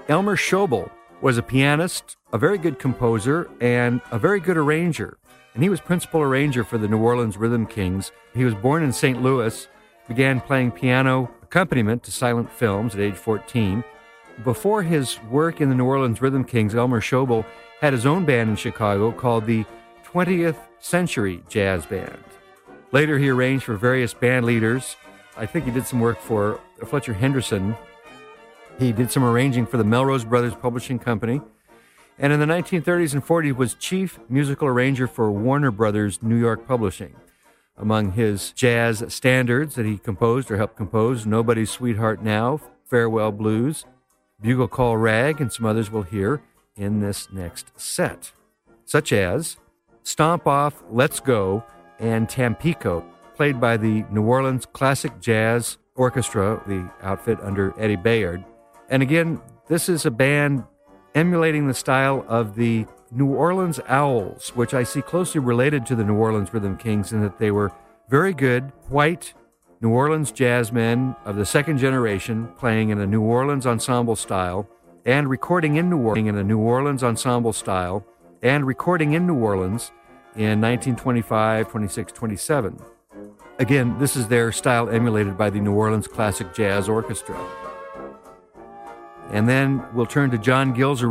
Elmer Schobel was a pianist, a very good composer, and a very good arranger. And he was principal arranger for the New Orleans Rhythm Kings. He was born in St. Louis, began playing piano accompaniment to silent films at age 14. Before his work in the New Orleans Rhythm Kings, Elmer Schobel had his own band in Chicago called the 20th Century Jazz Band. Later, he arranged for various band leaders. I think he did some work for Fletcher Henderson. He did some arranging for the Melrose Brothers Publishing Company. And in the 1930s and 40s was chief musical arranger for Warner Brothers New York Publishing. Among his jazz standards that he composed or helped compose, Nobody's Sweetheart Now, Farewell Blues, Bugle Call Rag, and some others we'll hear in this next set, such as Stomp Off, Let's Go, and Tampico, played by the New Orleans Classic Jazz Orchestra, the outfit under Eddie Bayard. And again, this is a band emulating the style of the New Orleans Owls, which I see closely related to the New Orleans Rhythm Kings in that they were very good white New Orleans jazzmen of the second generation playing in a New Orleans ensemble style and recording in New Orleans in a New Orleans ensemble style and recording in New Orleans in 1925, 26, 27. Again, this is their style emulated by the New Orleans Classic Jazz Orchestra. And then we'll turn to John Gill's